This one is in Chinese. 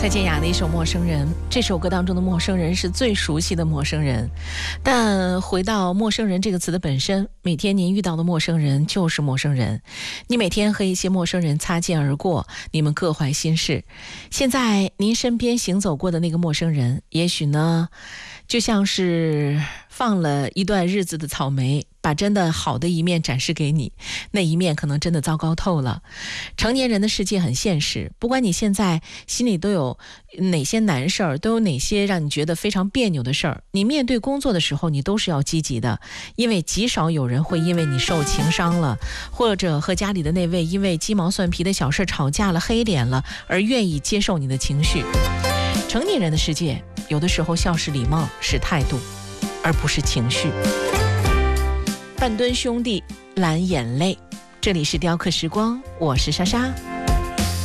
蔡健雅的一首《陌生人》，这首歌当中的陌生人是最熟悉的陌生人。但回到陌生人这个词的本身，每天您遇到的陌生人就是陌生人，你每天和一些陌生人擦肩而过，你们各怀心事。现在您身边行走过的那个陌生人，也许呢就像是放了一段日子的草莓，把真的好的一面展示给你，那一面可能真的糟糕透了。成年人的世界很现实，不管你现在心里都有哪些难事儿，都有哪些让你觉得非常别扭的事儿，你面对工作的时候你都是要积极的，因为极少有人会因为你受情伤了，或者和家里的那位因为鸡毛蒜皮的小事吵架了，黑脸了，而愿意接受你的情绪。成年人的世界，有的时候笑是礼貌，是态度，而不是情绪。半吨兄弟蓝眼泪，这里是雕刻时光，我是莎莎。